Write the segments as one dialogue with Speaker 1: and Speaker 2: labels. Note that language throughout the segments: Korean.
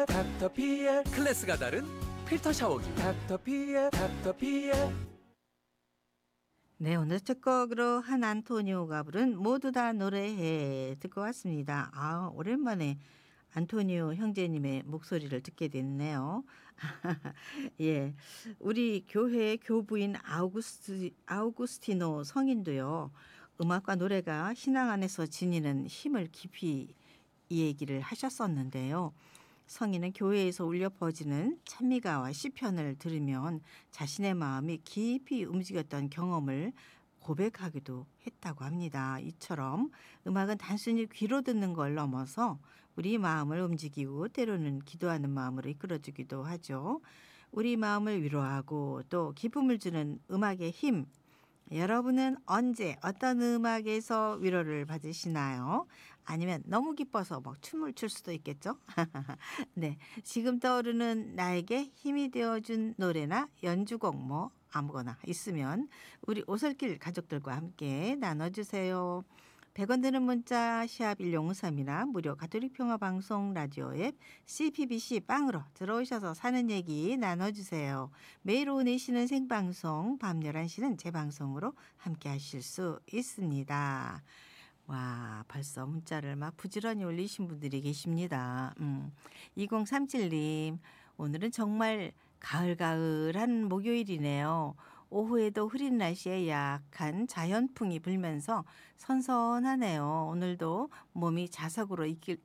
Speaker 1: 닥터피엘.
Speaker 2: 클래스가 다른 필터 샤워기
Speaker 1: 닥터피엘.
Speaker 3: 네, 오늘 첫 곡으로 한 안토니오가 부른 모두 다 노래해 듣고 왔습니다. 아, 오랜만에 안토니오 형제님의 목소리를 듣게 됐네요. 예, 우리 교회 교부인 아우구스티노 성인도요. 음악과 노래가 신앙 안에서 지니는 힘을 깊이 이 얘기를 하셨었는데요. 성인은 교회에서 울려 퍼지는 찬미가와 시편을 들으면 자신의 마음이 깊이 움직였던 경험을 고백하기도 했다고 합니다. 이처럼 음악은 단순히 귀로 듣는 걸 넘어서 우리 마음을 움직이고 때로는 기도하는 마음으로 이끌어주기도 하죠. 우리 마음을 위로하고 또 기쁨을 주는 음악의 힘. 여러분은 언제 어떤 음악에서 위로를 받으시나요? 아니면 너무 기뻐서 막 춤을 출 수도 있겠죠? 네, 지금 떠오르는 나에게 힘이 되어준 노래나 연주곡 뭐 아무거나 있으면 우리 오솔길 가족들과 함께 나눠주세요. 100원 드는 문자 샵 1053이나 무료 가톨릭 평화방송 라디오 앱 CPBC 빵으로 들어오셔서 사는 얘기 나눠주세요. 매일 오후 4시는 생방송, 밤 11시는 재방송으로 함께 하실 수 있습니다. 와, 벌써 문자를 막 부지런히 올리신 분들이 계십니다. 2037님, 오늘은 정말 가을가을한 목요일이네요. 오후에도 흐린 날씨에 약한 자연풍이 불면서 선선하네요. 오늘도 몸이 자석으로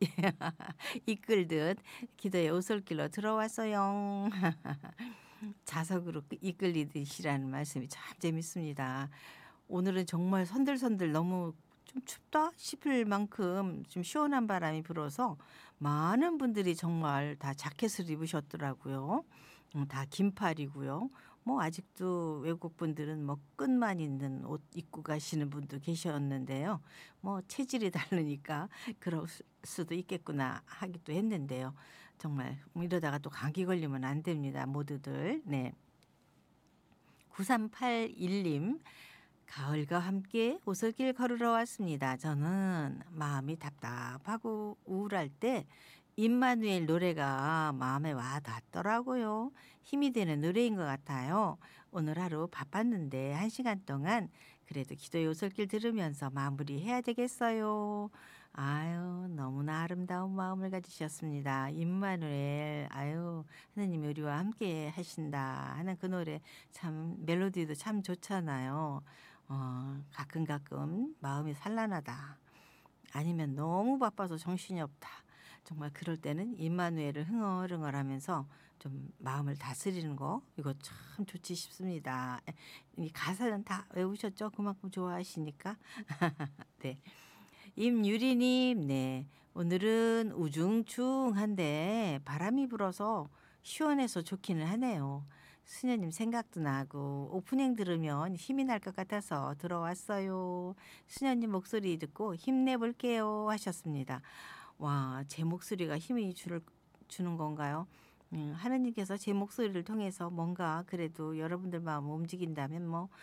Speaker 3: 이끌듯 기도의 오솔길로 들어왔어요. 자석으로 이끌리듯이라는 말씀이 참 재밌습니다. 오늘은 정말 선들선들 너무 좀 춥다 싶을 만큼 좀 시원한 바람이 불어서 많은 분들이 정말 다 자켓을 입으셨더라고요. 다 긴팔이고요. 뭐 아직도 외국 분들은 뭐 끈만 있는 옷 입고 가시는 분도 계셨는데요. 뭐 체질이 다르니까 그럴 수도 있겠구나 하기도 했는데요. 정말 이러다가 또 감기 걸리면 안 됩니다. 모두들. 네. 9381님. 가을과 함께 오솔길 걸으러 왔습니다. 저는 마음이 답답하고 우울할 때 임마누엘 노래가 마음에 와 닿더라고요. 힘이 되는 노래인 것 같아요. 오늘 하루 바빴는데 1시간 동안 그래도 기도의 오솔길 들으면서 마무리해야 되겠어요. 아유, 너무나 아름다운 마음을 가지셨습니다. 임마누엘, 아유, 하느님이 우리와 함께 하신다 하는 그 노래 참 멜로디도 참 좋잖아요. 가끔 마음이 산란하다. 아니면 너무 바빠서 정신이 없다. 정말 그럴 때는 임마누엘을 흥얼흥얼하면서 좀 마음을 다스리는 거 이거 참 좋지 싶습니다. 이 가사는 다 외우셨죠? 그만큼 좋아하시니까. 네. 임유리님, 네. 오늘은 우중충한데 바람이 불어서 시원해서 좋기는 하네요. 수녀님 생각도 나고 오프닝 들으면 힘이 날 것 같아서 들어왔어요. 수녀님 목소리 듣고 힘내볼게요 하셨습니다. 와, 제 목소리가 힘이 주는 건가요? 하느님께서 제 목소리를 통해서 뭔가 그래도 여러분들 마음을 움직인다면 뭐